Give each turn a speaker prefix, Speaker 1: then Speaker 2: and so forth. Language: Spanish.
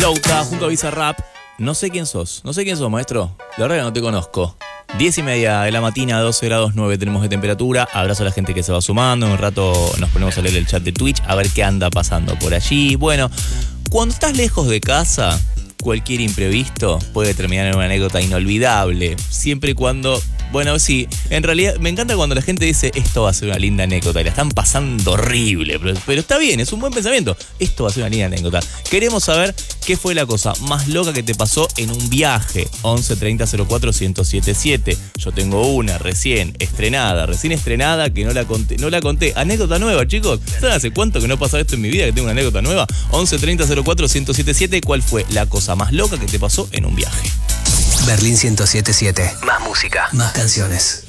Speaker 1: Louta junto a Bizarrap. No sé quién sos, maestro. La verdad que no te conozco. 10:30 de la mañana, 12 grados 9 tenemos de temperatura. Abrazo a la gente que se va sumando. En un rato nos ponemos a leer el chat de Twitch a ver qué anda pasando por allí. Bueno, cuando estás lejos de casa, cualquier imprevisto puede terminar en una anécdota inolvidable. Siempre y cuando... Bueno, sí, en realidad me encanta cuando la gente dice esto va a ser una linda anécdota y la están pasando horrible, pero está bien, es un buen pensamiento. Esto va a ser una linda anécdota. Queremos saber qué fue la cosa más loca que te pasó en un viaje. 11 30 04 1077. Yo tengo una recién estrenada que no la conté. Anécdota nueva, chicos. ¿Saben hace cuánto que no pasa esto en mi vida, que tengo una anécdota nueva? 11 30 04 1077. ¿Cuál fue la cosa más loca que te pasó en un viaje?
Speaker 2: Berlín 107.7. Más música, más canciones.